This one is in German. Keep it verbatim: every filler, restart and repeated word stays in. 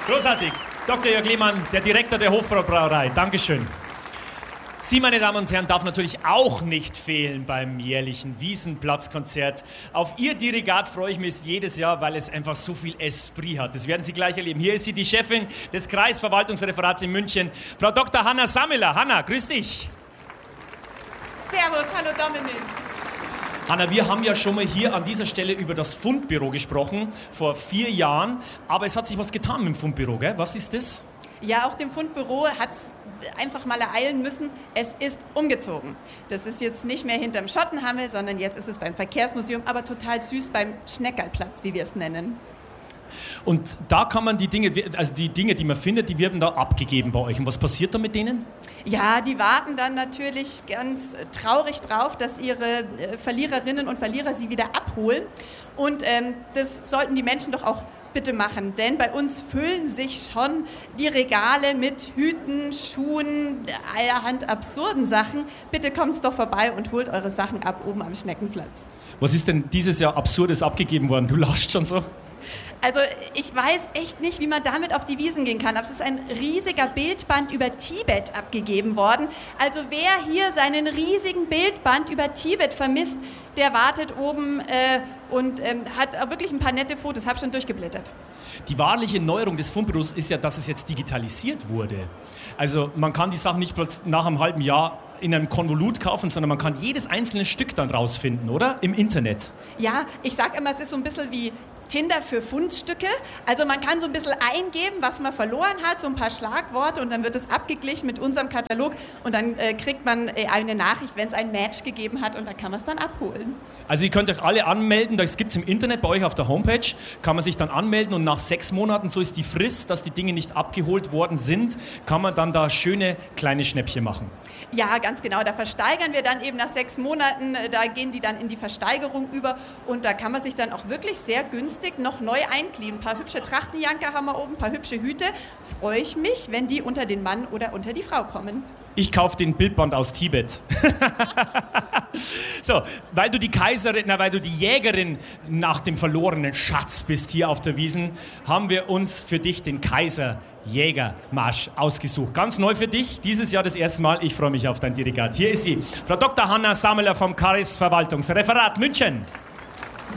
Großartig. Doktor Jörg Lehmann, der Direktor der Hofbräuerei. Dankeschön. Sie, meine Damen und Herren, darf natürlich auch nicht fehlen beim jährlichen Wiesenplatzkonzert. Auf Ihr Dirigat freue ich mich jedes Jahr, weil es einfach so viel Esprit hat. Das werden Sie gleich erleben. Hier ist sie, die Chefin des Kreisverwaltungsreferats in München, Frau Doktor Hanna Sammeler. Hanna, grüß dich. Servus, hallo Dominik. Hanna, wir haben ja schon mal hier an dieser Stelle über das Fundbüro gesprochen, vor vier Jahren. Aber es hat sich was getan mit dem Fundbüro, gell? Was ist das? Ja, auch dem Fundbüro hat es einfach mal ereilen müssen. Es ist umgezogen. Das ist jetzt nicht mehr hinterm Schottenhammel, sondern jetzt ist es beim Verkehrsmuseum, aber total süß beim Schneckerlplatz, wie wir es nennen. Und da kann man die Dinge, also die Dinge, die man findet, die werden da abgegeben bei euch. Und was passiert da mit denen? Ja, die warten dann natürlich ganz traurig drauf, dass ihre äh, Verliererinnen und Verlierer sie wieder abholen. Und ähm, das sollten die Menschen doch auch bitte machen, denn bei uns füllen sich schon die Regale mit Hüten, Schuhen, allerhand absurden Sachen. Bitte kommt's doch vorbei und holt eure Sachen ab oben am Schneckenplatz. Was ist denn dieses Jahr Absurdes abgegeben worden? Du lachst schon so. Also ich weiß echt nicht, wie man damit auf die Wiesn gehen kann. Aber es ist ein riesiger Bildband über Tibet abgegeben worden. Also wer hier seinen riesigen Bildband über Tibet vermisst, der wartet oben äh, und ähm, hat wirklich ein paar nette Fotos. Hab schon durchgeblättert. Die wahrliche Neuerung des Fundbüros ist ja, dass es jetzt digitalisiert wurde. Also man kann die Sachen nicht nach einem halben Jahr in einem Konvolut kaufen, sondern man kann jedes einzelne Stück dann rausfinden, oder? Im Internet. Ja, ich sag immer, es ist so ein bisschen wie Tinder für Fundstücke. Also man kann so ein bisschen eingeben, was man verloren hat, so ein paar Schlagworte und dann wird es abgeglichen mit unserem Katalog und dann äh, kriegt man äh, eine Nachricht, wenn es ein Match gegeben hat und dann kann man es dann abholen. Also ihr könnt euch alle anmelden, das gibt es im Internet bei euch auf der Homepage, kann man sich dann anmelden und nach sechs Monaten, so ist die Frist, dass die Dinge nicht abgeholt worden sind, kann man dann da schöne kleine Schnäppchen machen. Ja, ganz genau. Da versteigern wir dann eben nach sechs Monaten, da gehen die dann in die Versteigerung über und da kann man sich dann auch wirklich sehr günstig noch neu eingliedern. Ein paar hübsche Trachtenjanker haben wir oben, ein paar hübsche Hüte. Freue ich mich, wenn die unter den Mann oder unter die Frau kommen. Ich kaufe den Bildband aus Tibet. So, weil du die Kaiserin, na, weil du die Jägerin nach dem verlorenen Schatz bist hier auf der Wiesn, haben wir uns für dich den Kaiser-Jäger-Marsch ausgesucht. Ganz neu für dich, dieses Jahr das erste Mal. Ich freue mich auf dein Dirigat. Hier ist sie, Frau Doktor Hanna Sammeler vom Kreisverwaltungsreferat München.